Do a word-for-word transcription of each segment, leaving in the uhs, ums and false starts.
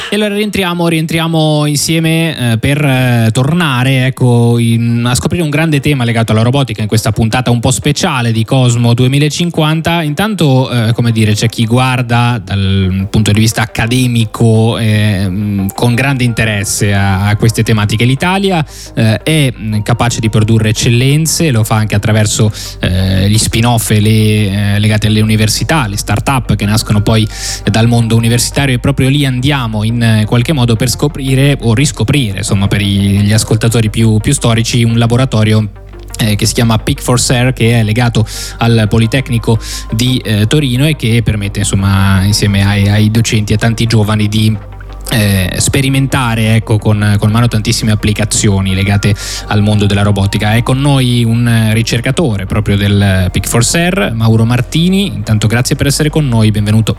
E allora rientriamo, rientriamo insieme eh, per eh, tornare ecco, in, a scoprire un grande tema legato alla robotica in questa puntata un po' speciale di Cosmo duemilacinquanta. Intanto, eh, come dire, c'è chi guarda dal punto di vista accademico eh, con grande interesse a, a queste tematiche. L'Italia eh, è capace di produrre eccellenze, lo fa anche attraverso eh, gli spin-off e le, eh, legati alle università, le start-up che nascono poi dal mondo universitario, e proprio lì andiamo in qualche modo per scoprire o riscoprire, insomma, per gli ascoltatori più, più storici, un laboratorio eh, che si chiama Peak for Serve, che è legato al Politecnico di eh, Torino e che permette, insomma, insieme ai, ai docenti e a tanti giovani di Eh, sperimentare ecco con, con mano tantissime applicazioni legate al mondo della robotica. È con noi un ricercatore proprio del Peak for Serve, Mauro Martini. Intanto grazie per essere con noi, benvenuto.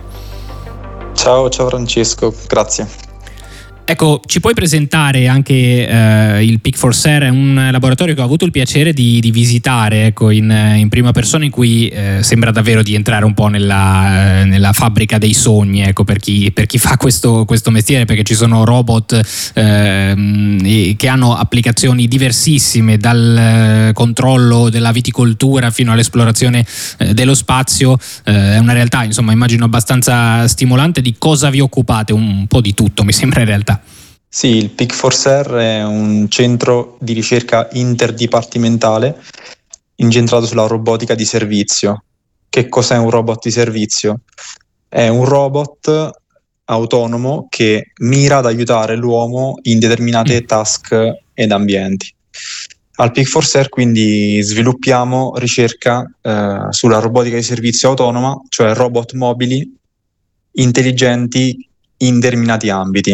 Ciao, ciao Francesco, grazie. Ecco, ci puoi presentare anche eh, il Peak for Serve? È un laboratorio che ho avuto il piacere di, di visitare ecco, in, in prima persona, in cui eh, sembra davvero di entrare un po' nella, eh, nella fabbrica dei sogni, ecco, per chi, per chi fa questo, questo mestiere, perché ci sono robot eh, che hanno applicazioni diversissime, dal controllo della viticoltura fino all'esplorazione eh, dello spazio. Eh, è una realtà, insomma, immagino abbastanza stimolante. Di cosa vi occupate? Un po' di tutto, mi sembra, in realtà. Sì, il Peak for Serve è un centro di ricerca interdipartimentale incentrato sulla robotica di servizio. Che cos'è un robot di servizio? È un robot autonomo che mira ad aiutare l'uomo in determinate task ed ambienti. Al Peak for Serve quindi sviluppiamo ricerca eh, sulla robotica di servizio autonoma, cioè robot mobili intelligenti in determinati ambiti.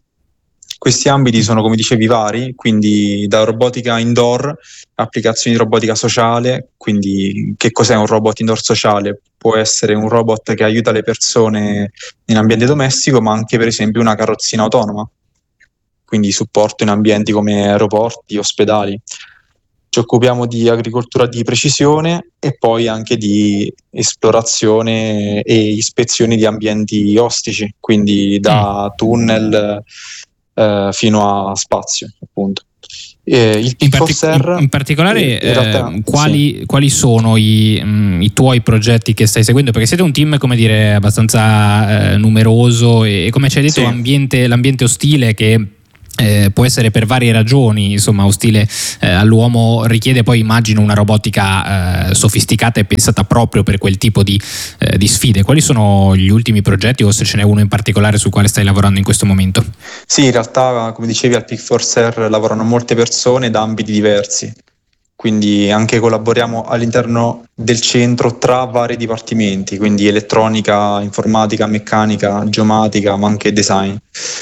Questi ambiti sono, come dicevi, vari, quindi da robotica indoor, applicazioni di robotica sociale. Quindi che cos'è un robot indoor sociale? Può essere un robot che aiuta le persone in ambiente domestico, ma anche per esempio una carrozzina autonoma, quindi supporto in ambienti come aeroporti, ospedali. Ci occupiamo di agricoltura di precisione e poi anche di esplorazione e ispezioni di ambienti ostici, quindi da tunnel eh, fino a spazio, appunto. Eh, il in, partic- in, in particolare eh, in realtà, eh, quali, sì. quali sono i, mh, i tuoi progetti che stai seguendo? Perché siete un team, come dire, abbastanza eh, numeroso e, come ci hai detto, sì. ambiente, l'ambiente ostile che Eh, può essere per varie ragioni, insomma, ostile eh, all'uomo, richiede poi, immagino, una robotica eh, sofisticata e pensata proprio per quel tipo di, eh, di sfide. Quali sono gli ultimi progetti, o se ce n'è uno in particolare sul quale stai lavorando in questo momento? Sì, in realtà, come dicevi, al Peak for Serve lavorano molte persone da ambiti diversi, quindi anche collaboriamo all'interno del centro tra vari dipartimenti, quindi elettronica, informatica, meccanica, geomatica, ma anche design.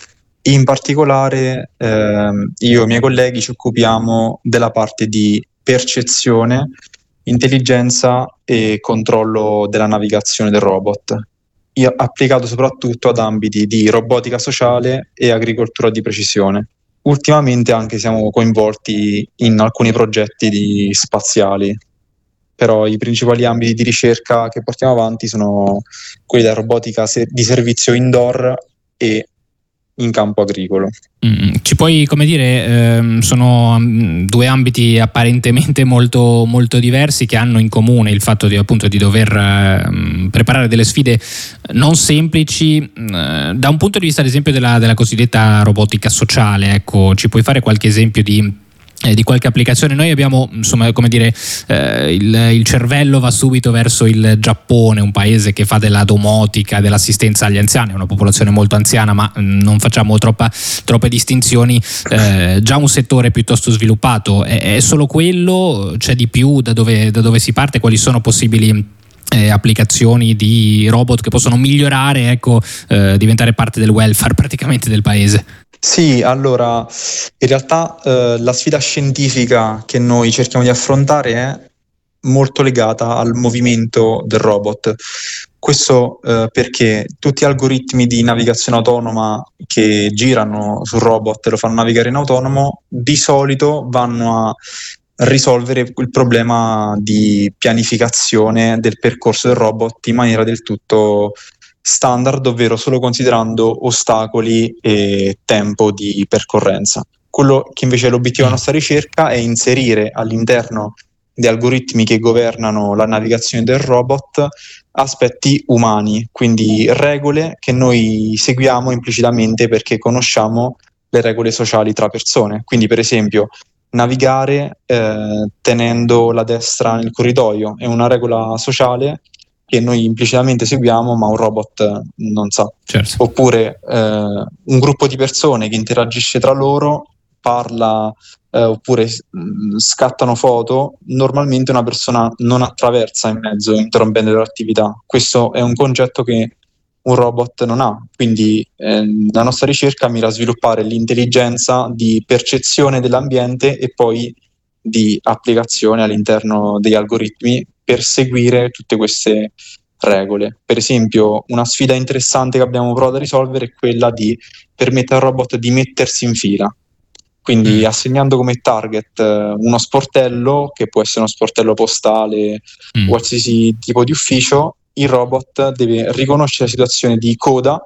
In particolare eh, io e i miei colleghi ci occupiamo della parte di percezione, intelligenza e controllo della navigazione del robot, io, applicato soprattutto ad ambiti di robotica sociale e agricoltura di precisione. Ultimamente anche siamo coinvolti in alcuni progetti di spaziali, però i principali ambiti di ricerca che portiamo avanti sono quelli della robotica se- di servizio indoor e in campo agricolo. Mm, ci puoi, come dire, ehm, sono um, due ambiti apparentemente molto, molto diversi, che hanno in comune il fatto di, appunto, di dover eh, preparare delle sfide non semplici eh, da un punto di vista, ad esempio, della, della cosiddetta robotica sociale. Ecco, ci puoi fare qualche esempio di Eh, di qualche applicazione? Noi abbiamo, insomma, come dire, eh, il, il cervello va subito verso il Giappone, un paese che fa della domotica, dell'assistenza agli anziani, è una popolazione molto anziana, ma mh, non facciamo troppa, troppe distinzioni, eh, già un settore piuttosto sviluppato. È, è solo quello? C'è di più? Da dove, da dove si parte? Quali sono possibili eh, applicazioni di robot che possono migliorare, ecco, eh, diventare parte del welfare praticamente del paese? Sì, allora, in realtà eh, la sfida scientifica che noi cerchiamo di affrontare è molto legata al movimento del robot. Questo eh, perché tutti gli algoritmi di navigazione autonoma che girano sul robot e lo fanno navigare in autonomo, di solito vanno a risolvere il problema di pianificazione del percorso del robot in maniera del tutto standard, ovvero solo considerando ostacoli e tempo di percorrenza. Quello che invece è l'obiettivo della nostra ricerca è inserire all'interno di algoritmi che governano la navigazione del robot aspetti umani, quindi regole che noi seguiamo implicitamente perché conosciamo le regole sociali tra persone. Quindi, per esempio, navigare eh, tenendo la destra nel corridoio è una regola sociale che noi implicitamente seguiamo, ma un robot non sa. Certo. Oppure eh, un gruppo di persone che interagisce tra loro, parla eh, oppure mh, scattano foto, normalmente una persona non attraversa in mezzo interrompendo l'attività. Questo è un concetto che un robot non ha, quindi eh, la nostra ricerca mira a sviluppare l'intelligenza di percezione dell'ambiente e poi di applicazione all'interno degli algoritmi per seguire tutte queste regole. Per esempio, una sfida interessante che abbiamo provato a risolvere è quella di permettere al robot di mettersi in fila. Quindi assegnando come target eh, uno sportello, che può essere uno sportello postale, mm. qualsiasi tipo di ufficio, il robot deve riconoscere la situazione di coda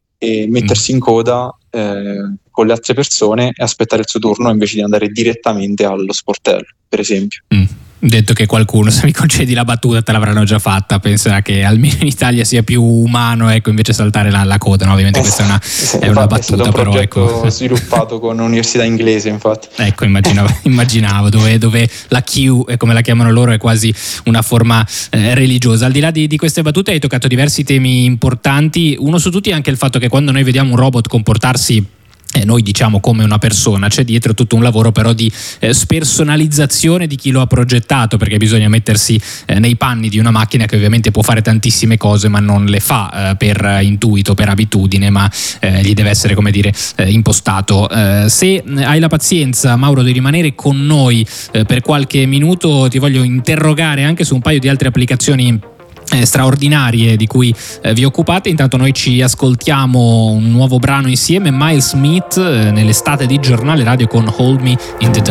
e mettersi mm. in coda eh, con le altre persone e aspettare il suo turno invece di andare direttamente allo sportello, per esempio. Mm. Detto che qualcuno, se mi concedi la battuta, te l'avranno già fatta, penserà che almeno in Italia sia più umano, ecco, invece saltare la, la coda, no? Ovviamente questa è una, sì, è una battuta, è un però ecco. sviluppato con un'università inglese, infatti. Ecco, immaginavo, immaginavo dove, dove la Q, come la chiamano loro, è quasi una forma eh, religiosa. Al di là di, di queste battute hai toccato diversi temi importanti, uno su tutti è anche il fatto che quando noi vediamo un robot comportarsi Eh, noi diciamo come una persona, c'è dietro tutto un lavoro però di eh, spersonalizzazione di chi lo ha progettato, perché bisogna mettersi eh, nei panni di una macchina che ovviamente può fare tantissime cose ma non le fa eh, per intuito, per abitudine, ma eh, gli deve essere, come dire, eh, impostato. Eh, se hai la pazienza, Mauro, di rimanere con noi eh, per qualche minuto, ti voglio interrogare anche su un paio di altre applicazioni Eh, straordinarie di cui eh, vi occupate. Intanto noi ci ascoltiamo un nuovo brano insieme, Miles Smith, eh, nell'estate di Giornale Radio con Hold Me in the Dark.